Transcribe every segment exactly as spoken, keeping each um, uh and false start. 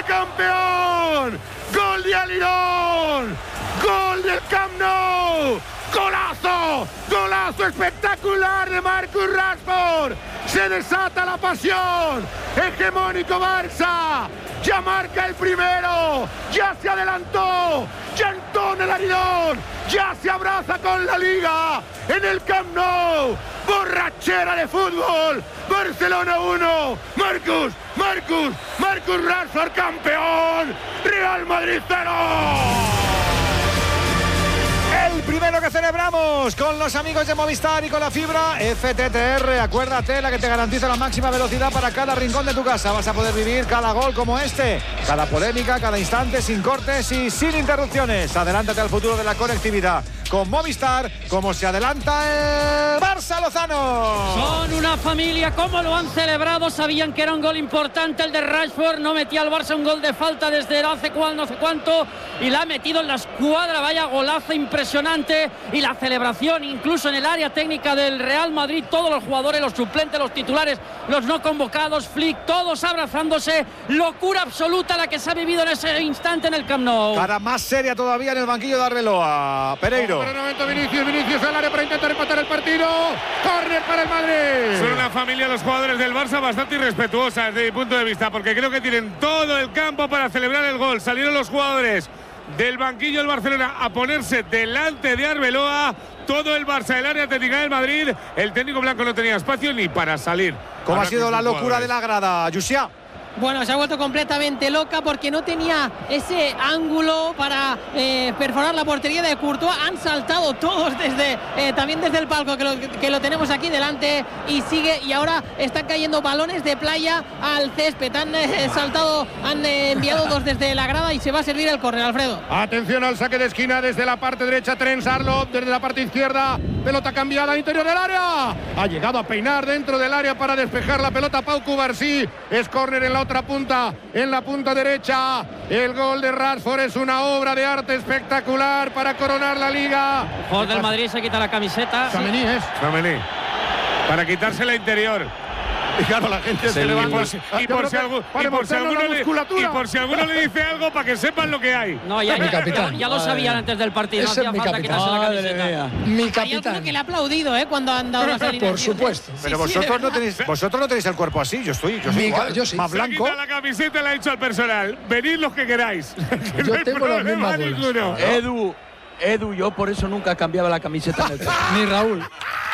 de campeón, gol de Alirón, gol del Camp Nou, golazo, golazo espectacular de Marcus Rashford. Se desata la pasión, hegemónico Barça, ya marca el primero, ya se adelantó, ya entona el Alirón, ya se abraza con la Liga en el Camp Nou. Borrachera de fútbol, Barcelona uno, Marcus, Marcus, Marcus Rashford campeón, Real Madrid cero. El primero que celebramos con los amigos de Movistar y con la fibra F T T R. Acuérdate, la que te garantiza la máxima velocidad para cada rincón de tu casa. Vas a poder vivir cada gol como este, cada polémica, cada instante, sin cortes y sin interrupciones. Adelántate al futuro de la conectividad con Movistar, como se adelanta el Barça Lozano. Son una familia, ¿cómo lo han celebrado? Sabían que era un gol importante el de Rashford. No metía al Barça un gol de falta desde hace cuál, no sé cuánto, y la ha metido en la escuadra. Vaya golazo impresionante. Y la celebración incluso en el área técnica del Real Madrid, todos los jugadores, los suplentes, los titulares, los no convocados, Flick, todos abrazándose. Locura absoluta la que se ha vivido en ese instante en el Camp Nou. Cara más seria todavía en el banquillo de Arbeloa. Pereiro. Por el momento Vinicius, Vinicius al área para intentar empatar el partido. Córner para el Madrid. Son una familia los jugadores del Barça bastante irrespetuosa desde mi punto de vista, porque creo que tienen todo el campo para celebrar el gol. Salieron los jugadores del banquillo del Barcelona a ponerse delante de Arbeloa. Todo el Barça del área técnica del Madrid. El técnico blanco no tenía espacio ni para salir. ¿Cómo ha sido la locura de la grada, Yusia? Bueno, se ha vuelto completamente loca porque no tenía ese ángulo para eh, perforar la portería de Courtois. Han saltado todos desde eh, también desde el palco que lo, que lo tenemos aquí delante y sigue, y ahora están cayendo balones de playa al césped. Han eh, saltado, han eh, enviado dos desde la grada y se va a servir el córner, Alfredo. Atención al saque de esquina desde la parte derecha, Trent Arnold, desde la parte izquierda, pelota cambiada al interior del área. Ha llegado a peinar dentro del área para despejar la pelota Pau Cubarsí. Es córner en la otra punta, en la punta derecha. El gol de Rashford es una obra de arte espectacular para coronar la Liga. El jugador del Madrid se quita la camiseta. Tchouaméni es. Tchouaméni. Para quitarse la interior. Y claro, la gente se, se levanta. Y por si, y por si, algo, y por si alguno le, y por si alguno le dice algo, para que sepan lo que hay. No, ya, mi ya, capitán. ya, ya lo sabían antes del partido. Ese no hacía es mi falta capitán. quitarse la camiseta. Mi Hay capitán. alguno que le ha aplaudido ¿eh? cuando han dado las alineaciones. Por supuesto. Pero Sí, sí, vosotros, no tenéis, vosotros no tenéis el cuerpo así. Yo estoy, yo soy Mi igual, ca- yo sí. más Se ha blanco. quitado la camiseta y le ha dicho al personal: venid los que queráis. Que Yo no hay tengo las problema mismas bolas. ninguno. Edu, Edu, yo por eso nunca cambiaba la camiseta en el campo. Ni Raúl.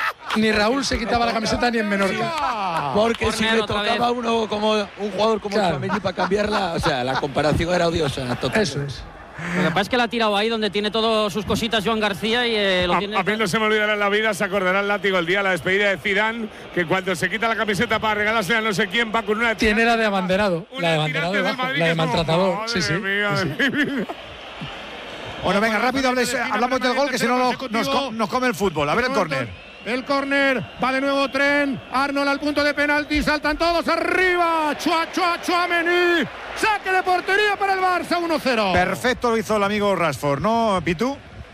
Ni Raúl se quitaba la camiseta ni en Menorca. Porque si Corner le otra tocaba a uno como un jugador como Claro. Tchouaméni para cambiarla, o sea, la comparación era odiosa. Total. Eso es. Lo que pasa es que la ha tirado ahí donde tiene todas sus cositas Joan García y eh, lo A, tiene. a mí no se me olvidará en la vida, se acordará el látigo el día de la despedida de Zidane, que cuando se quita la camiseta para regalársela a no sé quién va con una. Tiene la de abanderado. Una La de de abanderado tirantes del debajo. Madrid La de que es como, maltratador. madre Sí, sí. mía, Sí. de mi vida. Bueno, venga, rápido, hables, hablamos del gol, que si no nos, nos, co- nos come el fútbol. A ver el córner. El córner, va de nuevo Trent Arnold al punto de penalti, saltan todos arriba. Chua, chua, Tchouaméni. Saque de portería para el Barça, uno cero. Perfecto lo hizo el amigo Rashford, ¿no, Pitu?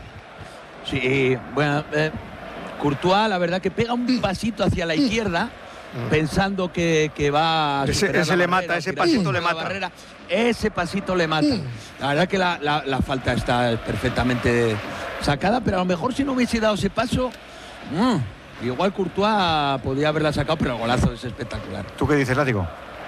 Sí, bueno, eh, Courtois, la verdad que pega un pasito hacia la izquierda, pensando que, que va a Ese- superar ese la le barrera, mata, ese tirar pasito contra le la mata. barrera. Ese pasito le mata. La verdad que la, la, la falta está perfectamente sacada, pero a lo mejor si no hubiese dado ese paso, mmm, igual Courtois podría haberla sacado, pero el golazo es espectacular. ¿Tú qué dices, Látigo?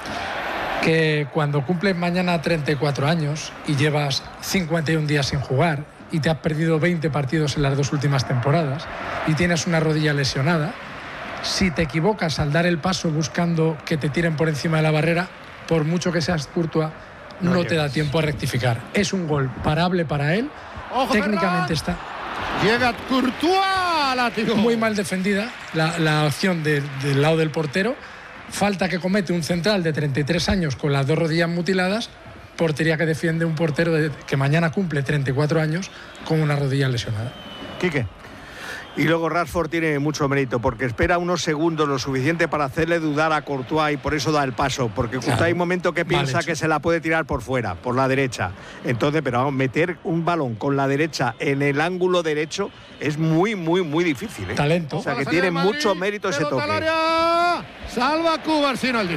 Que cuando cumples mañana treinta y cuatro años y llevas cincuenta y un días sin jugar y te has perdido veinte partidos en las dos últimas temporadas y tienes una rodilla lesionada, si te equivocas al dar el paso buscando que te tiren por encima de la barrera, por mucho que seas Courtois, no, No te da llegas. tiempo a rectificar. Es un gol parable para él. Ojo, Técnicamente Ferran. está Llega Courtois, látigo. muy mal defendida la, la opción de- del lado del portero. Falta que comete un central de treinta y tres años con las dos rodillas mutiladas. Portería que defiende un portero de- que mañana cumple treinta y cuatro años con una rodilla lesionada. Quique. Y luego Rashford tiene mucho mérito porque espera unos segundos lo suficiente para hacerle dudar a Courtois y por eso da el paso, porque Courtois Claro. hay un momento que Mal piensa hecho. que se la puede tirar por fuera, por la derecha. Entonces, pero vamos, meter un balón con la derecha en el ángulo derecho es muy, muy, muy difícil, ¿eh? Talento. O sea, que Para tiene salir al mucho Madrid, mérito ese pelota al toque. área. Salva Cubarsí, no al